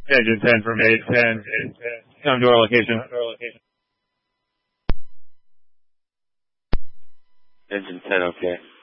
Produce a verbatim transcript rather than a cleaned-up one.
Engine ten from eight ten. Come to our location. Engine ten, okay.